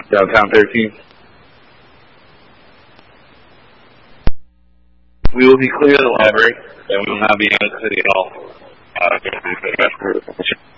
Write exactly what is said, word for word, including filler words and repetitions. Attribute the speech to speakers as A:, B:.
A: downtown thirteen. We will be clear of the library, and we will not be in the city hall. Uh,